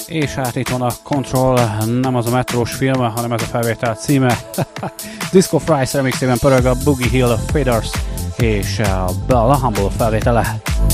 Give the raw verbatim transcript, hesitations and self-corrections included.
És hát itt van a Control, nem az a metrós film, hanem ez a felvétel címe. Disco Fries remixében pörög a Boogie Hill Faders és a Bella Humble felvétele.